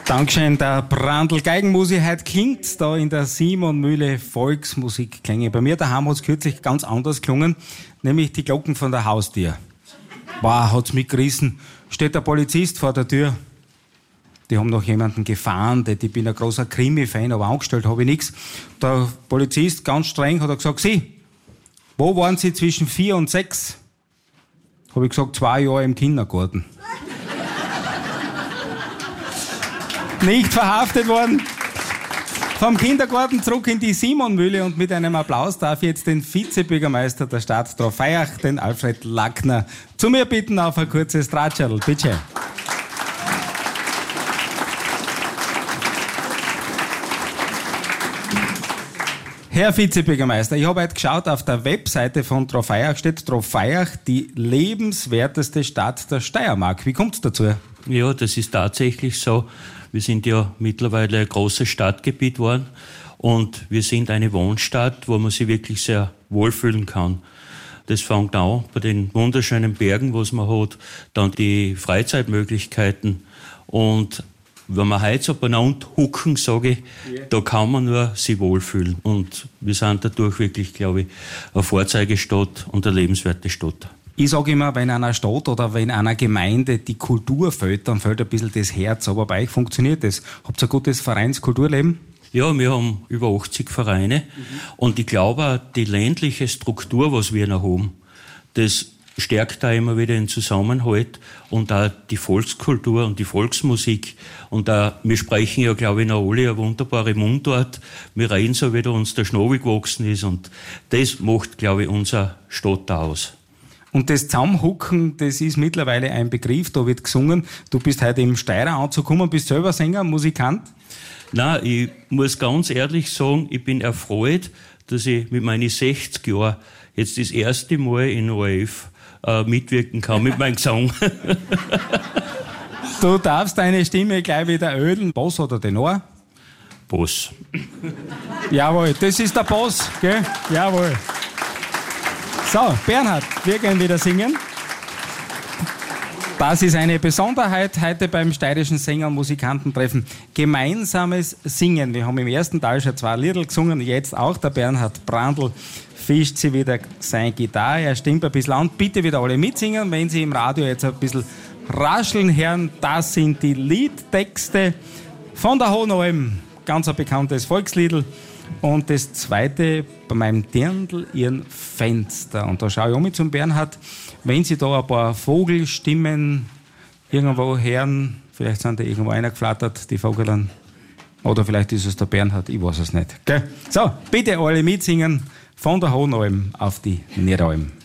Dankeschön, der Brandl Geigenmusik. Heute klingt da in der Simon-Mühle Volksmusikklänge. Bei mir daheim hat es kürzlich ganz anders gelungen, nämlich die Glocken von der Haustür. Wow, hat's mitgerissen. Steht der Polizist vor der Tür. Die haben noch jemanden gefahndet. Ich bin ein großer Krimi-Fan, aber angestellt habe ich nichts. Der Polizist, ganz streng, hat er gesagt, Sie, wo waren Sie zwischen 4 und 6? Habe ich gesagt, 2 Jahre im Kindergarten. Nicht verhaftet worden. Vom Kindergarten zurück in die Simon-Mühle und mit einem Applaus darf ich jetzt den Vizebürgermeister der Stadt Trofeiach, den Alfred Lackner, zu mir bitten auf ein kurzes Tratscherl. Bitte. Herr Vizebürgermeister, ich habe heute geschaut, auf der Webseite von Trofeiach steht Trofeiach, die lebenswerteste Stadt der Steiermark. Wie kommt es dazu? Ja, das ist tatsächlich so. Wir sind ja mittlerweile ein großes Stadtgebiet geworden und wir sind eine Wohnstadt, wo man sich wirklich sehr wohlfühlen kann. Das fängt an bei den wunderschönen Bergen, was man hat, dann die Freizeitmöglichkeiten und wenn wir heute so beieinander hucken, sage ich, da kann man nur sich wohlfühlen. Und wir sind dadurch wirklich, glaube ich, eine Vorzeigestadt und eine lebenswerte Stadt. Ich sage immer, wenn einer Stadt oder wenn einer Gemeinde die Kultur fehlt, dann fehlt ein bisschen das Herz. Aber bei euch funktioniert das. Habt ihr ein gutes Vereinskulturleben? Ja, wir haben über 80 Vereine. Und ich glaube auch, die ländliche Struktur, was wir noch haben, das stärkt da immer wieder den Zusammenhalt und auch die Volkskultur und die Volksmusik. Und auch, wir sprechen ja, glaube ich, noch alle eine wunderbare Mundart. Wir reden so, wie da uns der Schnabel gewachsen ist. Und das macht, glaube ich, unsere Stadt aus. Und das Zusammenhucken, das ist mittlerweile ein Begriff, da wird gesungen. Du bist heute im Steirer anzukommen, bist selber Sänger, Musikant? Nein, ich muss ganz ehrlich sagen, ich bin erfreut, dass ich mit meinen 60 Jahren jetzt das erste Mal in ORF mitwirken kann mit meinem Gesang. Du darfst deine Stimme gleich wieder ölen. Bass oder Tenor? Bass. Jawohl, das ist der Bass, gell? Jawohl. So, Bernhard, wir gehen wieder singen. Das ist eine Besonderheit heute beim steirischen Sänger- und Musikantentreffen. Gemeinsames Singen. Wir haben im ersten Teil schon 2 Lieder gesungen, jetzt auch der Bernhard Brandl fischt sie wieder seine Gitarre. Er stimmt ein bisschen an. Bitte wieder alle mitsingen. Wenn Sie im Radio jetzt ein bisschen rascheln hören, das sind die Liedtexte von der Hohenalm. Ganz ein bekanntes Volksliedl. Und das zweite, bei meinem Dirndl, Ihren Fenster. Und da schaue ich um zum Bernhard. Wenn Sie da ein paar Vogelstimmen irgendwo hören, vielleicht sind da irgendwo einer geflattert, die Vogeln. Oder vielleicht ist es der Bernhard, ich weiß es nicht. Gell? So, bitte alle mitsingen von der Hohenalm auf die Niederalm.